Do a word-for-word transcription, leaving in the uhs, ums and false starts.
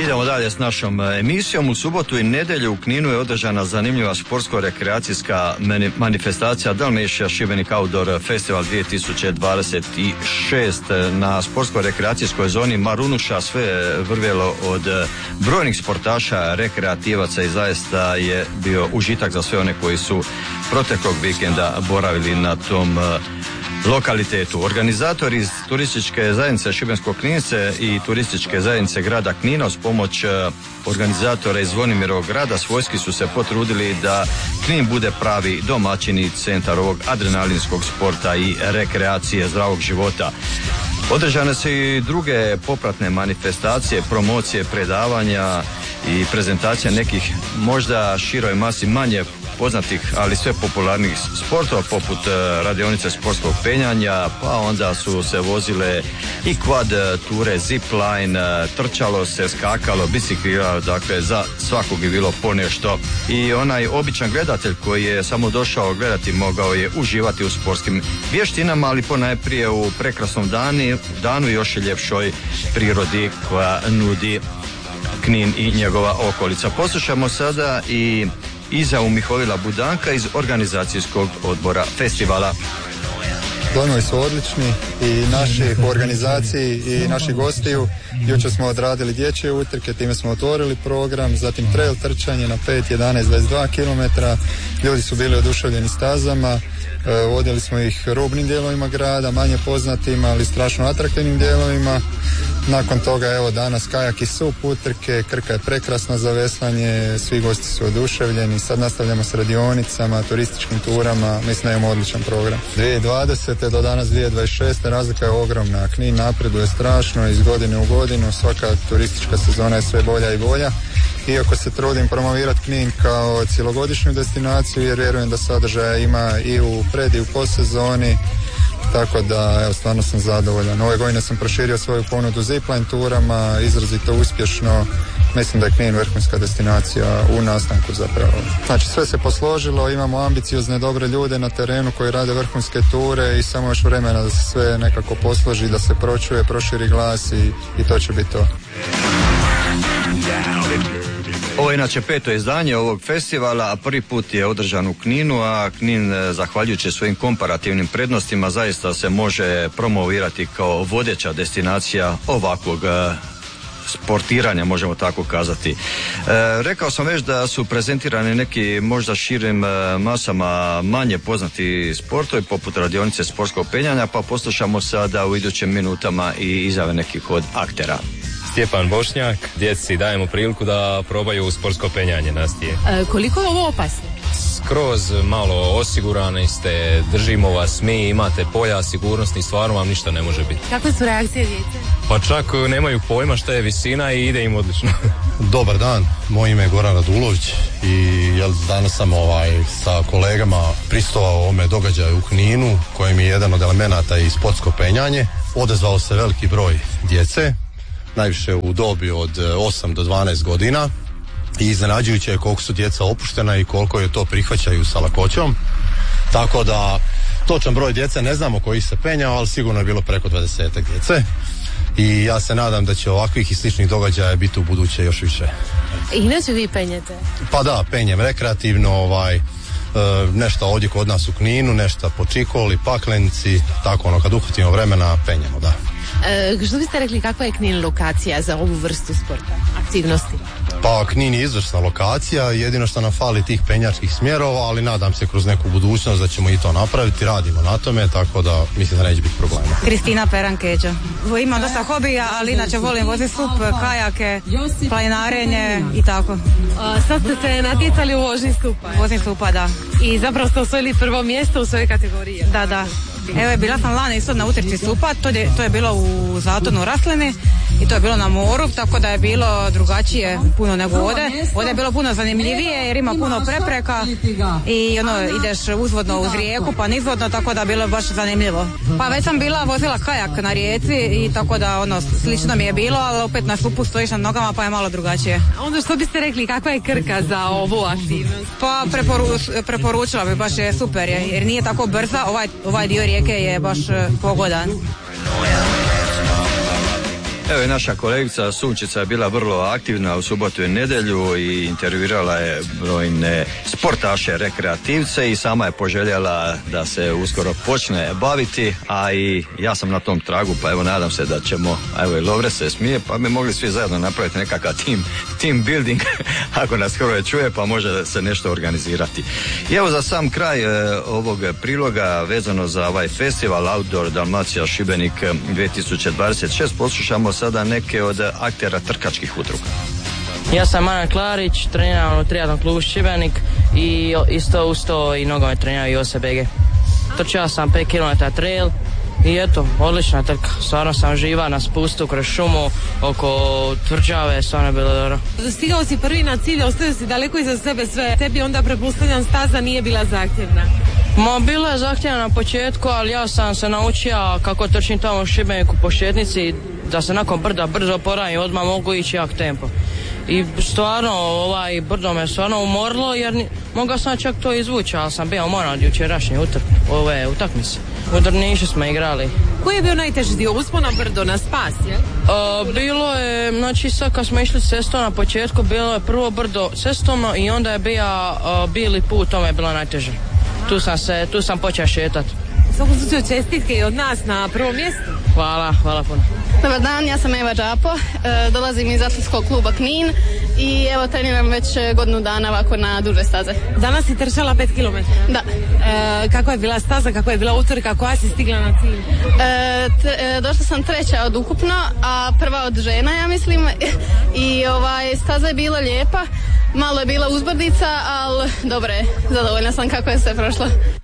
Idemo dalje s našom emisijom. U subotu i nedjelju u Kninu je održana zanimljiva sportsko-rekreacijska manifestacija Dalmatia Šibenik Outdoor Festival dvije tisuće dvadeset šest. Na sportsko-rekreacijskoj zoni Marunuša sve vrvjelo od brojnih sportaša, rekreativaca i zaista je bio užitak za sve one koji su proteklog vikenda boravili na tom lokalitetu. Organizatori iz turističke zajednice Šibensko-kninske i turističke zajednice grada Knina uz pomoć organizatora iz Zvonimirovog grada svojski su se potrudili da Knin bude pravi domaćini centar ovog adrenalinskog sporta i rekreacije zdravog života. Održane su i druge popratne manifestacije, promocije, predavanja i prezentacija nekih možda široj masi manje poznatih, ali sve popularnih sportova poput radionice sportskog penjanja, pa onda su se vozile i quad ture, zipline, trčalo se, skakalo, bicikliralo, dakle za svakog je bilo ponešto. I onaj običan gledatelj koji je samo došao gledati mogao je uživati u sportskim vještinama, ali ponajprije u prekrasnom dani, danu i još ljepšoj prirodi koja nudi Knin i njegova okolica. Poslušamo sada i izjavu Mihovila Budanka iz organizacijskog odbora festivala. Dojmovi su odlični i naši u organizaciji i naših gostiju. Jučer smo odradili dječje utrke, time smo otvorili program, zatim trail trčanje na pet, jedanaest, dvadeset dva kilometra. Ljudi su bili oduševljeni stazama. Vodili smo ih rubnim dijelovima grada, manje poznatim, ali strašno atraktivnim dijelovima. Nakon toga, evo danas kajak i sup utrke, Krka je prekrasna za veslanje, svi gosti su oduševljeni. Sad nastavljamo s radionicama, turističkim turama, mislim da imamo odličan program. dvije tisuće dvadesete do danas dvije tisuće dvadeset šeste razlika je ogromna. Knin napreduje strašno iz godine u godinu, svaka turistička sezona je sve bolja i bolja. Iako se trudim promovirati Knin kao cjelogodišnju destinaciju, jer vjerujem da sadržaja ima i u pred i u postsezoni, tako da evo, stvarno sam zadovoljan. Ove godine sam proširio svoju ponudu zipline turama, izrazito uspješno. Mislim da je Knin vrhunska destinacija u nastanku zapravo. Znači sve se posložilo, imamo ambiciozne dobre ljude na terenu koji rade vrhunske ture i samo još vremena da se sve nekako posloži, da se pročuje, proširi glas i, i to će biti to. Ovo je inače peto izdanje ovog festivala, a prvi put je održan u Kninu, a Knin, zahvaljujući svojim komparativnim prednostima, zaista se može promovirati kao vodeća destinacija ovakvog sportiranja, možemo tako kazati. E, rekao sam već da su prezentirani neki možda širim masama manje poznati sportovi poput radionice sportskog penjanja, pa poslušamo sada u idućim minutama i izjave nekih od aktera. Stjepan Bošnjak, djeci dajemo priliku da probaju sportsko penjanje na stije. E, koliko je ovo opasno? Skroz malo osigurani ste, držimo vas mi, imate pojas sigurnosni, stvarno vam ništa ne može biti. Kakve su reakcije djece? Pa čak nemaju pojma šta je visina i ide im odlično. Dobar dan, moje ime je Goran Radulović i jel, danas sam ovaj, sa kolegama pristovao ovome događaju u Kninu, kojem je jedan od elemenata i sportsko penjanje. Odezvao se veliki broj djece, najviše u dobi od osam do dvanaest godina, i iznenađujuće je koliko su djeca opuštena i koliko je to prihvaćaju sa lakoćom. Tako da točan broj djece ne znamo koji se penjao, ali sigurno je bilo preko dvadesetak djece i ja se nadam da će ovakvih i sličnih događaja biti u buduće još više. Inače vi penjete? Pa da, penjem rekreativno, ovaj, e, nešto ovdje kod nas u Kninu, nešto po Čikoli, Paklenici, tako ono kad uhvatimo vremena penjemo, da. E, što biste rekli, kakva je Knin lokacija za ovu vrstu sporta, aktivnosti? Pa Knin je izvrsna lokacija, jedino što nam fali tih penjačkih smjerova, ali nadam se kroz neku budućnost da ćemo i to napraviti, radimo na tome, tako da mislim da neće biti problema. Kristina Perankeđa. Imam dosta hobija, ali inače volim voziti sup, kajake, planinarenje i tako. A, sad ste se natjecali u vožnji supa? Vozim supa, da. I zapravo ste osvojili prvo mjesto u svojoj kategoriji? Da, da. Evo, bila sam lani isto na utrci supa, to je, to je bilo u Zatonu Raslini i to je bilo na moru, tako da je bilo drugačije puno nego ovdje. Ovdje je bilo puno zanimljivije jer ima puno prepreka i ono, ideš uzvodno uz rijeku pa nizvodno, tako da je bilo baš zanimljivo. Pa već sam bila vozila kajak na rijeci i tako da ono, slično mi je bilo, ali opet na supu stojiš na nogama pa je malo drugačije. A onda što biste rekli, kakva je Krka za ovu aktivnost? Pa preporu, preporučila bi, baš je super jer nije tako brza, ovaj, ovaj dio rijeke je baš pogodan. Evo i naša kolegica Sunčica je bila vrlo aktivna u subotu i nedjelju i intervjuirala je brojne sportaše, rekreativce i sama je poželjela da se uskoro počne baviti, a i ja sam na tom tragu, pa evo nadam se da ćemo, evo i Lovre se smije, pa bi mogli svi zajedno napraviti nekakav team, team building ako nas Hrvoje čuje, pa može se nešto organizirati. I evo za sam kraj e, ovog priloga vezano za ovaj festival Outdoor Dalmacija Šibenik dvije tisuće dvadeset šest poslušamo sada neke od aktera trkačkih udruga. Ja sam Ana Klarić, treniram u triatlon klubu Šibenik i isto usto i nogomet treniram i O S B G. Trčao sam pet kilometara trail i eto, odlična trka. Stvarno sam živa na spustu kroz šumu oko tvrđave, stvarno je bilo dobro. Stigao si prvi na cilj, ostavio si daleko iza sebe sve. Tebi onda pretpostavljam staza nije bila zahtjevna. Ma bila je zahtjevna na početku, ali ja sam se naučio kako trčim tamo u Šibeniku po šetnici, da se nakon brda brzo oporavim i odmah mogu ići jak tempo. I stvarno, ovaj brdo me stvarno umorilo jer ni, mogao sam čak to izvući, ali sam bio moran od jučerašnje utrk, ove utakmice. U Drnišu smo igrali. Koji je bio najteži dio? Uspon na brdo, na spas, je? Uh, bilo je, znači sad kad smo išli cestom na početku, bilo je prvo brdo cestovno i onda je bio uh, bili put, tome je bilo najteže. Tu sam se, tu sam počeo šetati. U svakom slučaju čestitke i od nas na prvom mjestu. Hvala, hvala puno. Dobar dan, ja sam Eva Đapo, e, dolazim iz atletskog kluba Knin i evo treniram već godinu dana ovako na duže staze. Danas si trčala pet kilometara? Da. E, kako je bila staza, kako je bila utrka, koja si stigla na cilj? E, t, e, došla sam treća od ukupno, a prva od žena, ja mislim, i ovaj, staza je bila lijepa, malo je bila uzbrdica, ali dobro je, zadovoljna sam kako je sve prošlo.